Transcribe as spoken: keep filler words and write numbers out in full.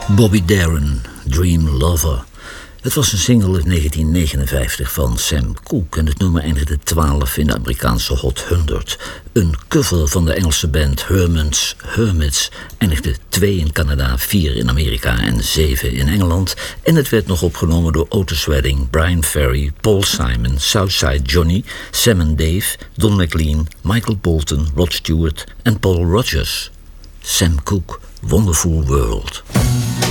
Bobby Darin, Dream Lover. Het was een single uit negentien negenenvijftig van Sam Cooke en het nummer eindigde twaalf in de Amerikaanse Hot honderd. Een cover van de Engelse band Herman's Hermits eindigde twee in Canada, vier in Amerika en zeven in Engeland. En het werd nog opgenomen door Otis Redding, Brian Ferry, Paul Simon, Southside Johnny, Sam and Dave, Don McLean, Michael Bolton, Rod Stewart en Paul Rogers. Sam Cooke, Wonderful World.